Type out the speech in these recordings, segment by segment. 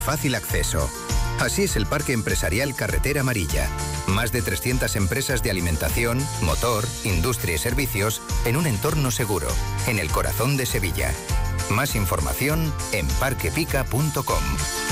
Fácil acceso. Así es el Parque Empresarial Carretera Amarilla. Más de 300 empresas de alimentación, motor, industria y servicios en un entorno seguro, en el corazón de Sevilla. Más información en parquepica.com.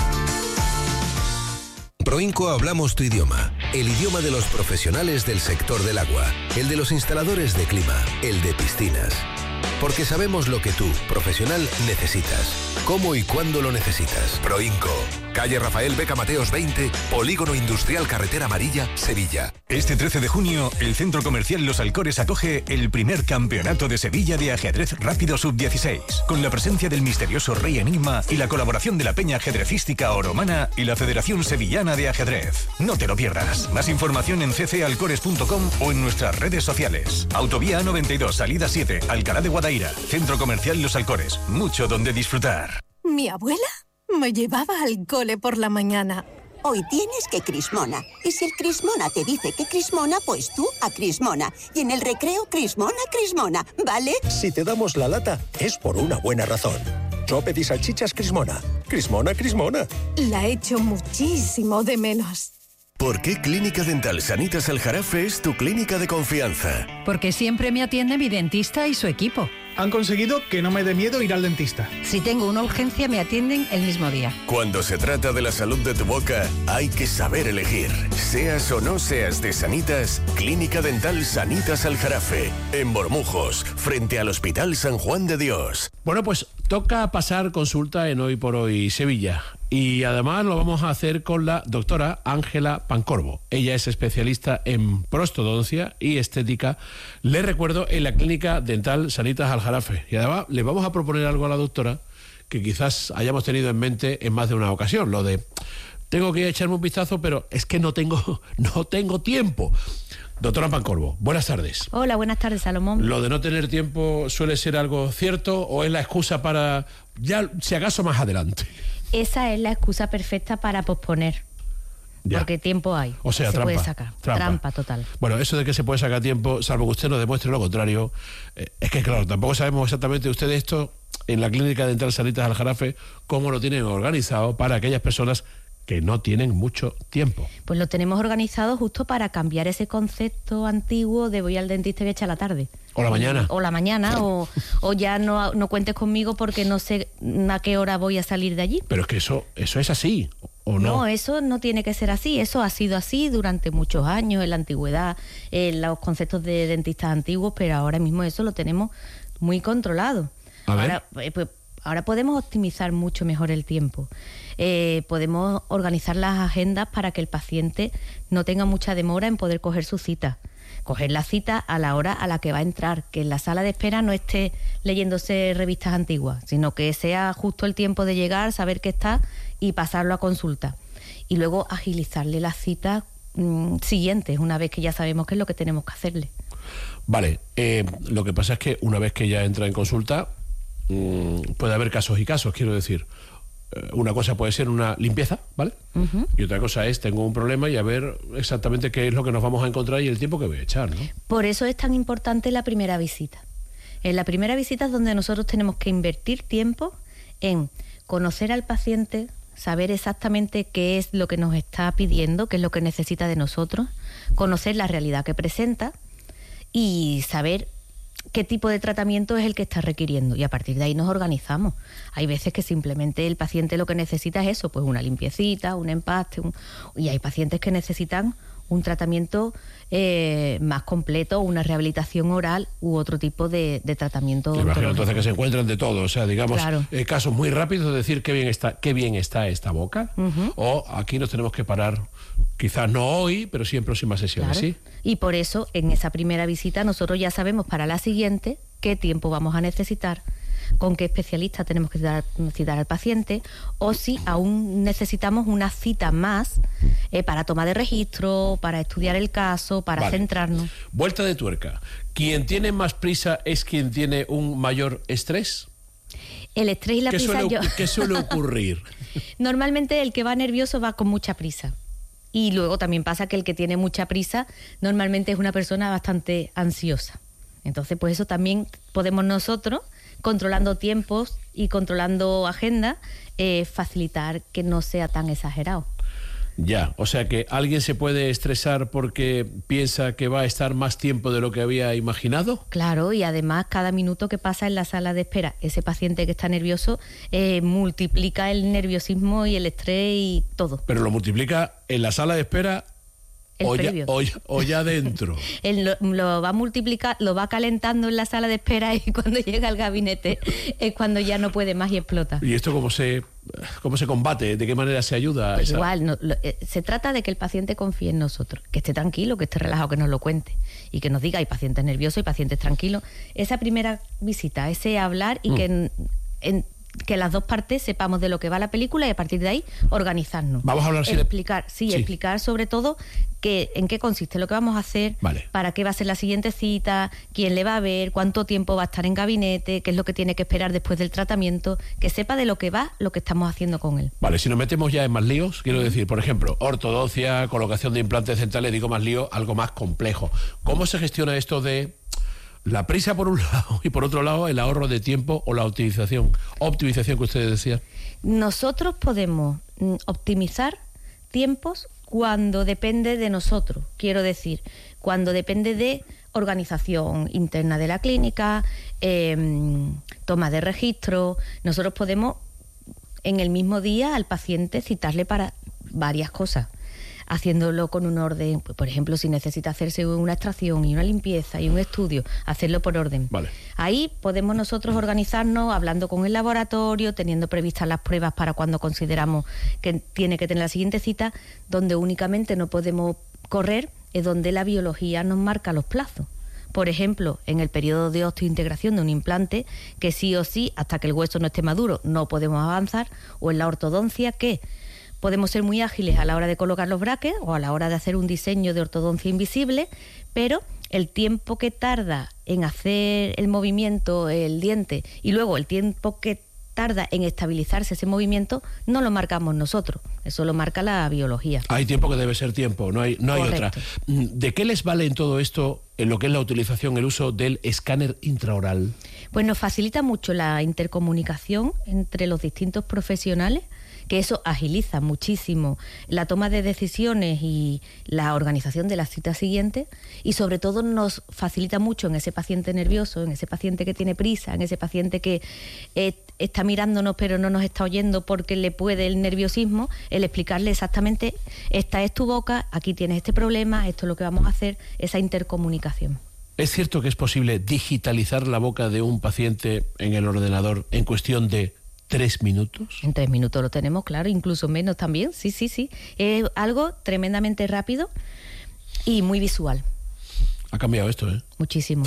Proinco hablamos tu idioma, el idioma de los profesionales del sector del agua, el de los instaladores de clima, el de piscinas. Porque sabemos lo que tú, profesional, necesitas. ¿Cómo y cuándo lo necesitas? Proinco. Calle Rafael Beca Mateos 20, Polígono Industrial Carretera Amarilla, Sevilla. Este 13 de junio, el Centro Comercial Los Alcores acoge el primer campeonato de Sevilla de ajedrez rápido sub-16, con la presencia del misterioso Rey Enigma y la colaboración de la Peña Ajedrecística Oromana y la Federación Sevillana de Ajedrez. No te lo pierdas. Más información en ccalcores.com o en nuestras redes sociales. Autovía A92, salida 7, Alcalá de Guadaira. Centro Comercial Los Alcores. Mucho donde disfrutar. Mi abuela me llevaba al cole por la mañana. Hoy tienes que Crismona. Y si el Crismona te dice que Crismona, pues tú a Crismona. Y en el recreo, Crismona, Crismona, ¿vale? Si te damos la lata, es por una buena razón. Yo pedí salchichas Crismona. Crismona, Crismona. La echo muchísimo de menos. ¿Por qué Clínica Dental Sanitas Aljarafe es tu clínica de confianza? Porque siempre me atiende mi dentista y su equipo. Han conseguido que no me dé miedo ir al dentista. Si tengo una urgencia, me atienden el mismo día. Cuando se trata de la salud de tu boca, hay que saber elegir. Seas o no seas de Sanitas, Clínica Dental Sanitas Aljarafe, en Bormujos, frente al Hospital San Juan de Dios. Bueno, pues toca pasar consulta en Hoy por Hoy Sevilla. Y además lo vamos a hacer con la doctora Ángela Pancorbo. Ella es especialista en prostodoncia y estética, le recuerdo, en la Clínica Dental Sanitas Aljarafe. Y además le vamos a proponer algo a la doctora que quizás hayamos tenido en mente en más de una ocasión. Lo de, tengo que echarme un vistazo, pero es que no tengo tiempo. Doctora Pancorbo, buenas tardes. Hola, buenas tardes, Salomón. ¿Lo de no tener tiempo suele ser algo cierto o es la excusa para, ya si acaso más adelante? Esa es la excusa perfecta para posponer. Ya. Porque tiempo hay. O sea, se trampa. Puede sacar. Trampa total. Bueno, eso de que se puede sacar tiempo, salvo que usted nos demuestre lo contrario, es que claro, tampoco sabemos exactamente usted esto en la Clínica Dental Sanitas Aljarafe, cómo lo tienen organizado para aquellas personas que no tienen mucho tiempo. Pues lo tenemos organizado justo para cambiar ese concepto antiguo de voy al dentista y me echa la tarde. O la mañana. O la mañana, o ya no cuentes conmigo porque no sé a qué hora voy a salir de allí. Pero es que eso es así, ¿o no? No, eso no tiene que ser así. Eso ha sido así durante muchos años, en la antigüedad, en los conceptos de dentistas antiguos, pero ahora mismo eso lo tenemos muy controlado. A ver. Ahora podemos optimizar mucho mejor el tiempo. Podemos organizar las agendas para que el paciente no tenga mucha demora en poder coger su cita. Coger la cita a la hora a la que va a entrar, que en la sala de espera no esté leyéndose revistas antiguas, sino que sea justo el tiempo de llegar, saber que está y pasarlo a consulta. Y luego agilizarle las citas siguientes, una vez que ya sabemos qué es lo que tenemos que hacerle. Vale, lo que pasa es que una vez que ya entra en consulta, puede haber casos y casos, quiero decir. Una cosa puede ser una limpieza, ¿vale? Uh-huh. Y otra cosa es, tengo un problema y a ver exactamente qué es lo que nos vamos a encontrar y el tiempo que voy a echar, ¿no? Por eso es tan importante la primera visita. En la primera visita es donde nosotros tenemos que invertir tiempo en conocer al paciente, saber exactamente qué es lo que nos está pidiendo, qué es lo que necesita de nosotros, conocer la realidad que presenta y saber qué tipo de tratamiento es el que está requiriendo, y a partir de ahí nos organizamos. Hay veces que simplemente el paciente lo que necesita es eso, pues una limpiecita, un empaste, y hay pacientes que necesitan un tratamiento más completo, una rehabilitación oral u otro tipo de tratamiento. Imagino entonces que se encuentran de todo, o sea, digamos, claro. Casos muy rápidos de decir qué bien está esta boca, uh-huh. O aquí nos tenemos que parar, quizás no hoy, pero sí en próximas sesiones, claro. ¿Sí? Y por eso, en esa primera visita, nosotros ya sabemos para la siguiente qué tiempo vamos a necesitar, con qué especialista tenemos que citar al paciente, o si aún necesitamos una cita más para toma de registro, para estudiar el caso, para centrarnos. Vuelta de tuerca. ¿Quién tiene más prisa es quien tiene un mayor estrés? El estrés y la prisa... ¿Qué suele ocurrir? Normalmente el que va nervioso va con mucha prisa. Y luego también pasa que el que tiene mucha prisa normalmente es una persona bastante ansiosa. Entonces, pues eso también podemos nosotros controlando tiempos y controlando agenda, facilitar que no sea tan exagerado. Ya, o sea que alguien se puede estresar porque piensa que va a estar más tiempo de lo que había imaginado. Claro, y además cada minuto que pasa en la sala de espera, ese paciente que está nervioso multiplica el nerviosismo y el estrés y todo. Pero lo multiplica en la sala de espera o ya dentro. Él lo va a multiplicar, lo va calentando en la sala de espera y cuando llega al gabinete es cuando ya no puede más y explota. ¿Y esto cómo se combate? ¿De qué manera se ayuda? Pues igual, se trata de que el paciente confíe en nosotros, que esté tranquilo, que esté relajado, que nos lo cuente y que nos diga, hay pacientes nerviosos y pacientes tranquilos. Esa primera visita, ese hablar y que las dos partes sepamos de lo que va la película y a partir de ahí organizarnos. Vamos a hablar explicar sobre todo en qué consiste lo que vamos a hacer, para qué va a ser la siguiente cita, quién le va a ver, cuánto tiempo va a estar en gabinete, qué es lo que tiene que esperar después del tratamiento, que sepa de lo que va lo que estamos haciendo con él. Vale, si nos metemos ya en más líos, quiero decir, por ejemplo, ortodoncia, colocación de implantes dentales, digo más lío, algo más complejo. ¿Cómo se gestiona esto de la prisa por un lado y por otro lado el ahorro de tiempo o la optimización que ustedes decían? Nosotros podemos optimizar tiempos cuando depende de nosotros. Quiero decir, cuando depende de organización interna de la clínica, toma de registro. Nosotros podemos en el mismo día al paciente citarle para varias cosas, haciéndolo con un orden. Por ejemplo, si necesita hacerse una extracción y una limpieza y un estudio, hacerlo por orden. Vale. Ahí podemos nosotros organizarnos, hablando con el laboratorio, teniendo previstas las pruebas para cuando consideramos que tiene que tener la siguiente cita. Donde únicamente no podemos correr es donde la biología nos marca los plazos. Por ejemplo, en el periodo de osteointegración de un implante, que sí o sí, hasta que el hueso no esté maduro, no podemos avanzar, o en la ortodoncia, que podemos ser muy ágiles a la hora de colocar los brackets o a la hora de hacer un diseño de ortodoncia invisible, pero el tiempo que tarda en hacer el movimiento, el diente, y luego el tiempo que tarda en estabilizarse ese movimiento, no lo marcamos nosotros, eso lo marca la biología. Hay tiempo que debe ser tiempo, no hay otra. ¿De qué les vale en todo esto, en lo que es la utilización, el uso del escáner intraoral? Pues nos facilita mucho la intercomunicación entre los distintos profesionales, que eso agiliza muchísimo la toma de decisiones y la organización de las citas siguientes, y sobre todo nos facilita mucho en ese paciente nervioso, en ese paciente que tiene prisa, en ese paciente que está mirándonos pero no nos está oyendo porque le puede el nerviosismo, el explicarle exactamente, esta es tu boca, aquí tienes este problema, esto es lo que vamos a hacer, esa intercomunicación. ¿Es cierto que es posible digitalizar la boca de un paciente en el ordenador en cuestión de 3 minutos? En 3 minutos lo tenemos, claro, incluso menos también, sí. Es algo tremendamente rápido y muy visual. Ha cambiado esto, ¿eh? Muchísimo.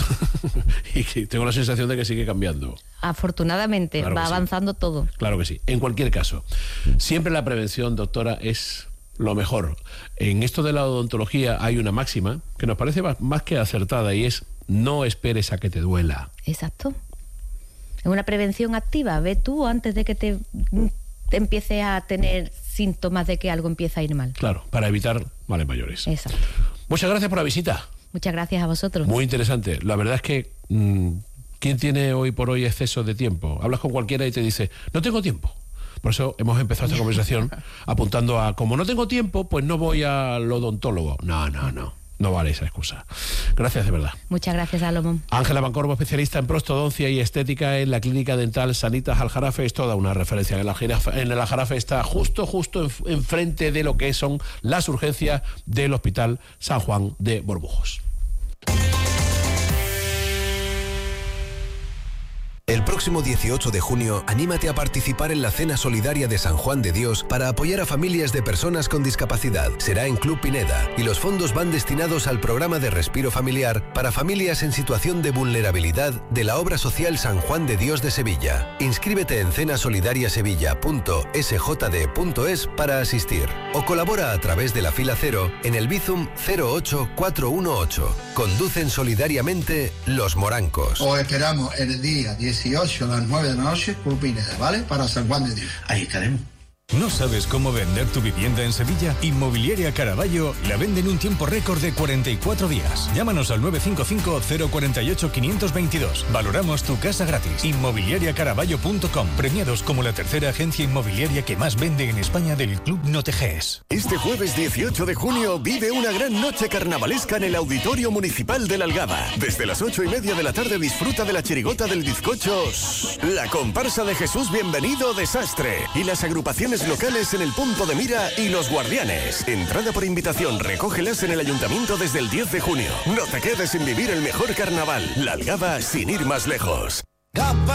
Y tengo la sensación de que sigue cambiando. Afortunadamente, claro, va avanzando todo. Claro que sí. En cualquier caso, siempre la prevención, doctora, es lo mejor. En esto de la odontología hay una máxima que nos parece más que acertada, y es: no esperes a que te duela. Exacto. Es una prevención activa. Ve tú antes de que te empieces a tener síntomas de que algo empieza a ir mal. Claro, para evitar males mayores. Exacto. Muchas gracias por la visita. Muchas gracias a vosotros. Muy interesante. La verdad es que ¿quién tiene hoy por hoy exceso de tiempo? Hablas con cualquiera y te dice, no tengo tiempo. Por eso hemos empezado esta conversación apuntando a, como no tengo tiempo, pues no voy al odontólogo. No vale esa excusa. Gracias de verdad. Muchas gracias, Salomón. Ángela Pancorbo, especialista en prostodoncia y estética en la clínica dental Sanitas Aljarafe, es toda una referencia. En el Aljarafe está justo enfrente de lo que son las urgencias del Hospital San Juan de Borbujos. El próximo 18 de junio, anímate a participar en la Cena Solidaria de San Juan de Dios para apoyar a familias de personas con discapacidad. Será en Club Pineda y los fondos van destinados al programa de respiro familiar para familias en situación de vulnerabilidad de la obra social San Juan de Dios de Sevilla. Inscríbete en cenasolidariasevilla.sjd.es para asistir o colabora a través de la fila 0 en el Bizum 08418. Conducen solidariamente Los Morancos. Os esperamos el día 18 a las 9 de la noche, Club Pineda, ¿vale? Para San Juan de Dios. Ahí estaremos. ¿No sabes cómo vender tu vivienda en Sevilla? Inmobiliaria Caraballo la vende en un tiempo récord de 44 días. Llámanos al 955-048-522. Valoramos tu casa gratis. Inmobiliariacaraballo.com. Premiados como la tercera agencia inmobiliaria que más vende en España del Club Noteges. Este jueves 18 de junio vive una gran noche carnavalesca en el Auditorio Municipal de La Algaba. Desde las 8:30 de la tarde disfruta de la chirigota del bizcocho, la comparsa de Jesús Bienvenido Desastre y las agrupaciones locales en el Punto de Mira y Los Guardianes. Entrada por invitación, recógelas en el Ayuntamiento desde el 10 de junio. No te quedes sin vivir el mejor carnaval. La Algaba sin ir más lejos.